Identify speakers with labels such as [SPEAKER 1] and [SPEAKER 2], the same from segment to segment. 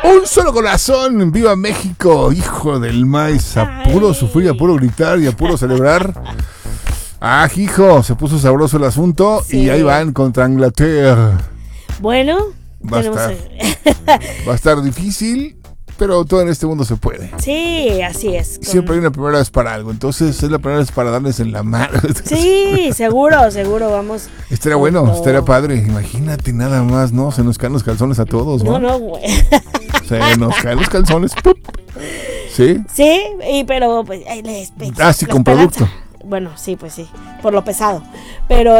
[SPEAKER 1] Un solo corazón, viva México, hijo del maíz, a puro sufrir, a puro gritar y a puro celebrar. Hijo, se puso sabroso el asunto y ahí van contra Inglaterra.
[SPEAKER 2] Bueno,
[SPEAKER 1] va a estar difícil, pero todo en este mundo se puede.
[SPEAKER 2] Sí, así es.
[SPEAKER 1] Siempre hay una primera vez para algo, entonces es la primera vez para darles en la mano.
[SPEAKER 2] Sí, seguro, vamos.
[SPEAKER 1] Estaría bueno, estaría padre. Imagínate nada más, ¿no? Se nos caen los calzones a todos, ¿no?
[SPEAKER 2] No, güey.
[SPEAKER 1] Se nos caen los calzones. ¡Pup! ¿Sí?
[SPEAKER 2] Sí, pero pues
[SPEAKER 1] sí, con producto.
[SPEAKER 2] Bueno, sí, pues sí, por lo pesado. Pero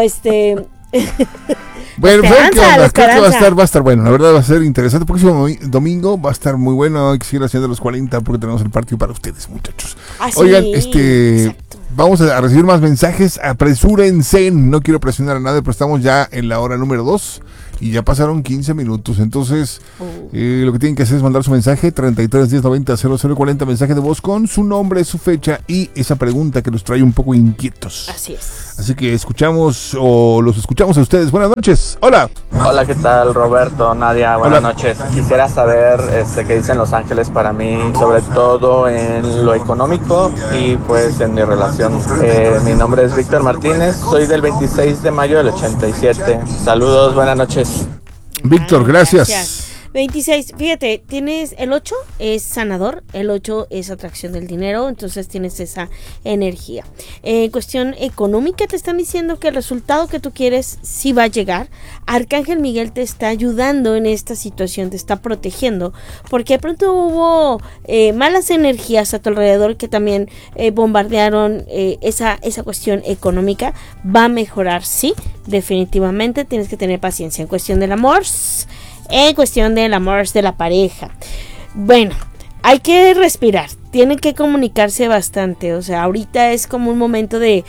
[SPEAKER 1] bueno, creo que va a estar bueno, la verdad va a ser interesante. El próximo domingo va a estar muy bueno. Hay que seguir haciendo los 40 porque tenemos el partido para ustedes, muchachos. Oigan, vamos a recibir más mensajes. Apresúrense, no quiero presionar a nadie, pero estamos ya en la hora número 2 y ya pasaron 15 minutos. Entonces, lo que tienen que hacer es mandar su mensaje 33 10 90 00 40, mensaje de voz con su nombre, su fecha y esa pregunta que los trae un poco inquietos.
[SPEAKER 2] Así es.
[SPEAKER 1] Así que los escuchamos a ustedes. Buenas noches. Hola.
[SPEAKER 3] Hola, ¿qué tal? Roberto, Nadia, buenas noches. Quisiera saber qué dicen Los Ángeles para mí, sobre todo en lo económico y pues en mi relación. Mi nombre es Víctor Martínez, soy del 26 de mayo del 87. Saludos, buenas noches.
[SPEAKER 1] Víctor, gracias.
[SPEAKER 2] 26, fíjate, tienes el 8 es sanador, el 8 es atracción del dinero, entonces tienes esa energía. En cuestión económica te están diciendo que el resultado que tú quieres sí va a llegar. Arcángel Miguel te está ayudando en esta situación, te está protegiendo, porque de pronto hubo malas energías a tu alrededor que también bombardearon esa cuestión económica. Va a mejorar, sí, definitivamente, tienes que tener paciencia. En cuestión del amor, en cuestión del amor de la pareja, bueno, hay que respirar, tienen que comunicarse bastante, o sea, ahorita es como un momento de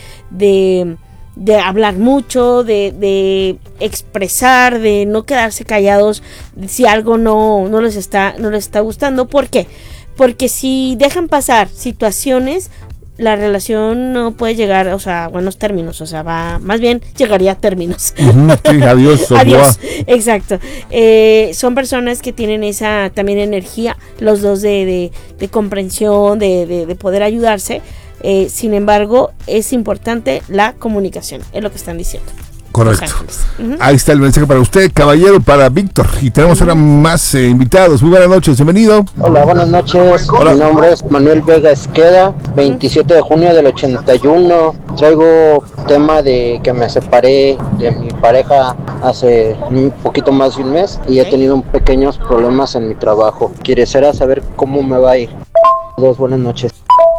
[SPEAKER 2] hablar mucho, de expresar, de no quedarse callados si algo no les está gustando. ¿Por qué? Porque si dejan pasar situaciones, la relación no puede llegar, o sea, a buenos términos, o sea, más bien llegaría a términos.
[SPEAKER 1] Sí, adiós.
[SPEAKER 2] Adiós, exacto. Son personas que tienen esa también energía, los dos de comprensión, de poder ayudarse. Sin embargo, es importante la comunicación, es lo que están diciendo.
[SPEAKER 1] Correcto. Ahí está el mensaje para usted, caballero, para Víctor. Y tenemos ahora más invitados. Muy buenas noches, bienvenido.
[SPEAKER 4] Hola, buenas noches. Hola. Mi nombre es Manuel Vega Esqueda, 27 de junio del 81. Traigo tema de que me separé de mi pareja hace un poquito más de un mes y he tenido pequeños problemas en mi trabajo. Quisiera saber cómo me va a ir. Buenas noches.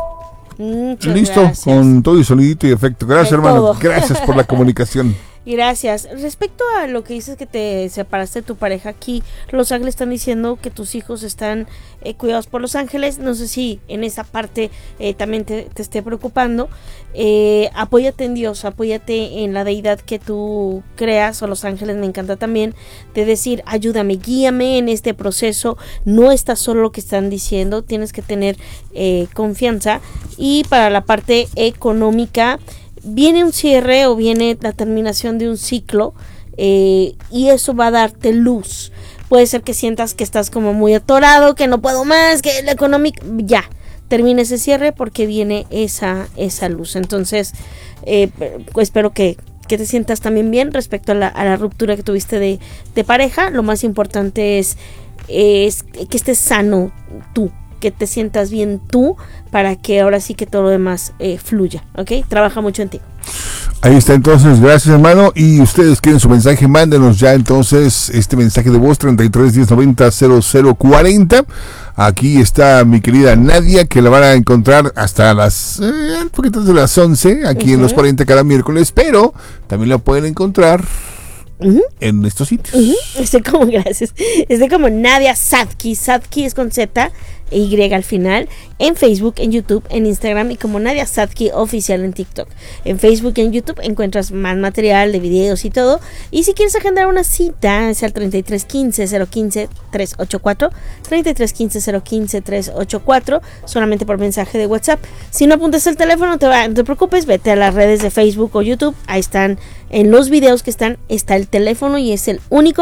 [SPEAKER 1] Listo, gracias. Con todo y sonidito y efecto. Gracias, hermano. Todo. Gracias por la comunicación.
[SPEAKER 2] Gracias. Respecto a lo que dices que te separaste de tu pareja, aquí Los Ángeles están diciendo que tus hijos están cuidados por Los Ángeles. No sé si en esa parte también te esté preocupando. Apóyate en Dios, apóyate en la deidad que tú creas, o Los Ángeles me encanta también, de decir, ayúdame, guíame en este proceso. No estás solo, lo que están diciendo, tienes que tener confianza. Y para la parte económica, viene un cierre o viene la terminación de un ciclo, y eso va a darte luz. Puede ser que sientas que estás como muy atorado, que no puedo más, que la económica, ya, termina ese cierre porque viene esa luz. Entonces, pues espero que te sientas también bien respecto a la ruptura que tuviste de pareja. Lo más importante es que estés sano tú, que te sientas bien tú, para que ahora sí que todo lo demás fluya, ¿ok? Trabaja mucho en ti.
[SPEAKER 1] Ahí está, entonces, gracias, hermano. Y ustedes quieren su mensaje, mándenos ya entonces este mensaje de voz 33 10 90 00 40. Aquí está mi querida Nadia, que la van a encontrar hasta un poquito de las 11 aquí en Los 40 cada miércoles, pero también la pueden encontrar en estos sitios.
[SPEAKER 2] Gracias. Estoy como Nadia Sadki. Sadki es con Z e Y al final, en Facebook, en YouTube, en Instagram, y como Nadia Sadki Oficial en TikTok. En Facebook y en YouTube encuentras más material de videos y todo. Y si quieres agendar una cita, es al 3315 015 384, 3315 015 384, solamente por mensaje de WhatsApp. Si no apuntas el teléfono, no te preocupes, vete a las redes de Facebook o YouTube, ahí están, en los videos que está el teléfono y es el único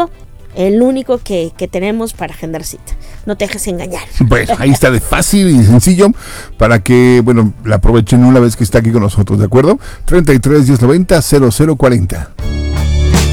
[SPEAKER 2] el único que tenemos para agendar cita. No te dejes engañar.
[SPEAKER 1] Bueno, ahí está, de fácil y sencillo, para que, bueno, la aprovechen una vez que está aquí con nosotros, ¿de acuerdo? 33 1090 0040.